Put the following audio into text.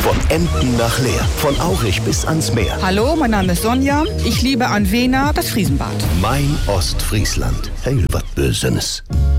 Von Emden nach Leer, von Aurich bis ans Meer. Hallo, mein Name ist Sonja. Ich liebe an Wena das Friesenbad. Mein Ostfriesland. Hey, was Bösenes.